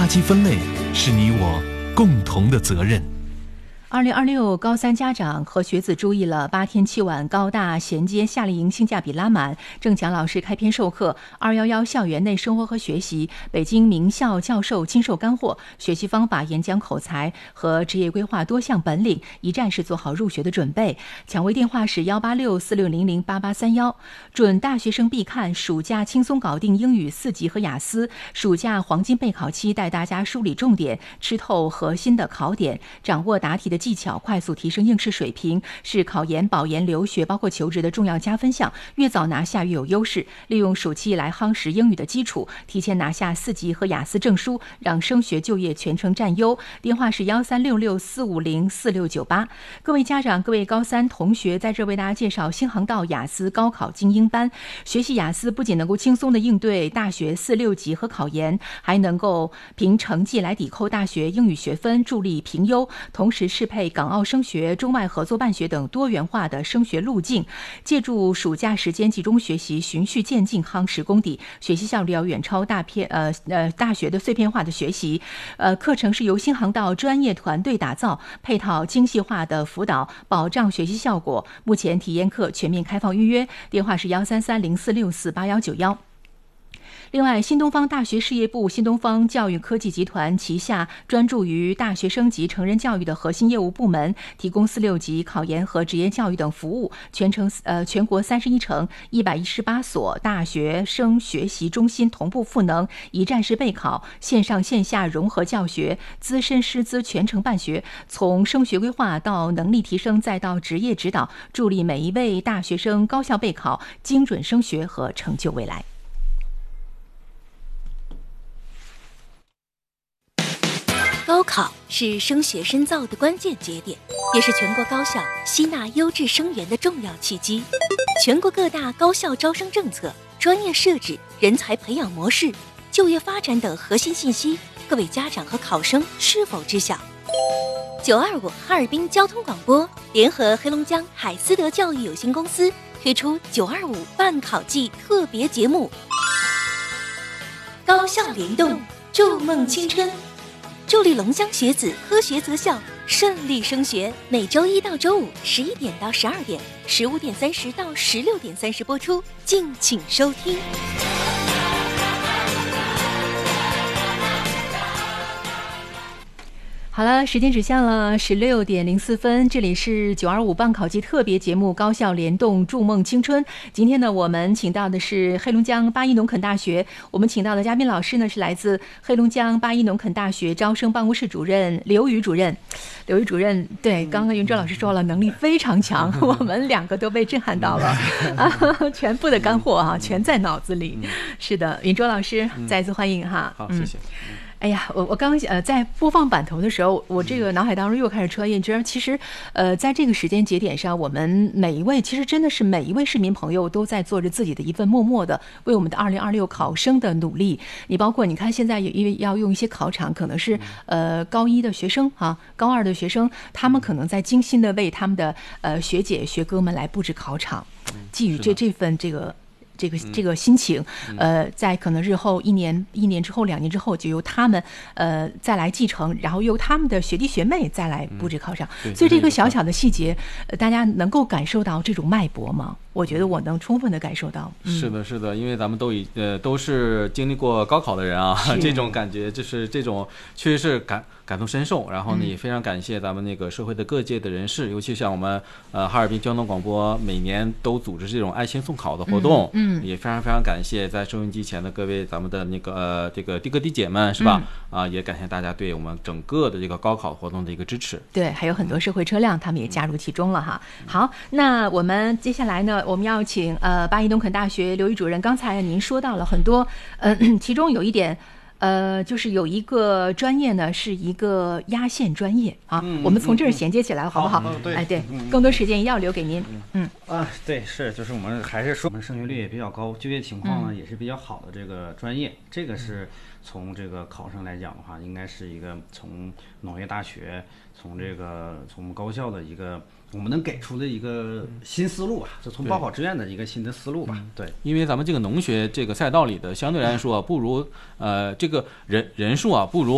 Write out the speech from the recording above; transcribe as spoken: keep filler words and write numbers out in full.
圾分类是你我共同的责任。 二零二六高三家长和学子注意了，八天七晚高大衔接夏令营性价比拉满，郑强老师开篇授课，二一一校园内生活和学习，北京名校教授亲授干货，学习方法、演讲口才和职业规划多项本领，一站式做好入学的准备。抢位电话是幺八六四六零零八八三幺，准大学生必看，暑假轻松搞定英语四级和雅思，暑假黄金备考期带大家梳理重点，吃透核心的考点，掌握答题的技巧，快速提升应试水平，是考研、保研、留学包括求职的重要加分项。越早拿下越有优势，利用暑期来夯实英语的基础，提前拿下四级和雅思证书，让升学就业全程占优。电话是幺三六六四五零四六九八。各位家长、各位高三同学，在这为大家介绍新航道雅思高考精英班。学习雅思不仅能够轻松的应对大学四六级和考研，还能够凭成绩来抵扣大学英语学分，助力评优，同时适配港澳升学、中外合作办学等多元化的升学路径，借助暑假时间集中学习，循序渐进夯实功底，学习效率要远超大片呃呃大学的碎片化的学习。呃，课程是由新航道专业团队打造，配套精细化的辅导，保障学习效果。目前体验课全面开放预约，电话是幺三三零四六四八幺九幺。另外，新东方大学事业部、新东方教育科技集团旗下专注于大学生及成人教育的核心业务部门，提供四六级考研和职业教育等服务，全程呃全国三十一城一百一十八所大学生学习中心同步赋能，一站式备考，线上线下融合教学，资深师资全程办学，从升学规划到能力提升，再到职业指导，助力每一位大学生高效备考、精准升学和成就未来。 高考是升学深造的关键节点，也是全国高校吸纳优质生源的重要契机。全国各大高校招生政策、专业设置、人才培养模式、就业发展等核心信息，各位家长和考生是否知晓？九二五哈尔滨交通广播联合黑龙江海思德教育有限公司推出九二五办考季特别节目，高校联动，筑梦青春。助力龙江学子科学择校，顺利升学。每周一到周五十一点到十二点，十五点三十到十六点三十播出，敬请收听。 好了，时间指向了十六点零四分，这里是九二五办考季特别节目《高校联动，筑梦青春》。今天呢，我们请到的是黑龙江八一农垦大学，我们请到的嘉宾老师呢是来自黑龙江八一农垦大学招生办公室主任刘宇主任。刘宇主任，对，刚刚云哲老师说了，能力非常强，我们两个都被震撼到了，啊、全部的干货啊，全在脑子里。是的，云哲老师，再次欢迎哈。 好，谢谢。 哎呀，我我刚呃在播放版头的时候，我这个脑海当中又开始车印，知其实呃在这个时间节点上，我们每一位其实真的是每一位市民朋友都在做着自己的一份默默的为我们的二零二六考生的努力。你包括你看现在因为要用一些考场，可能是呃高一的学生哈、啊，高二的学生，他们可能在精心的为他们的呃学姐学哥们来布置考场，寄予这这份这个。这个这个心情，呃，在可能日后一年一年之后、两年之后，就由他们呃再来继承，然后由他们的学弟学妹再来布置考场。嗯、所以这个小小的细节，呃，大家能够感受到这种脉搏吗？我觉得我能充分的感受到。 嗯、是的，是的，因为咱们都已呃都是经历过高考的人啊，这种感觉就是这种确实是感。感同身受，然后呢，也非常感谢咱们那个社会的各界的人士，嗯、尤其像我们呃哈尔滨交通广播每年都组织这种爱心送考的活动，嗯，嗯也非常非常感谢在收音机前的各位咱们的那个呃这个弟哥弟姐们，是吧？啊、嗯呃，也感谢大家对我们整个的这个高考活动的一个支持。对， 还有很多社会车辆，他们也加入其中了哈。嗯、好，那我们接下来呢，我们要请呃八一农垦大学刘宇主任，刚才您说到了很多，呃，其中有一点。呃，就是有一个专业呢，是一个压线专业啊，嗯、我们从这儿衔接起来，嗯、好不好？好对， 哎，对，嗯、更多时间要留给您。 嗯啊，对，是，就是我们还是说，我们升学率也比较高，就业情况呢、嗯、也是比较好的这个专业，这个是从这个考生来讲的话，应该是一个从农业大学，从这个从我们高校的一个。我们能给出的一个新思路吧，就从报考志愿的一个新的思路吧。对，对因为咱们这个农学这个赛道里的相对来说不如呃这个人人数啊不如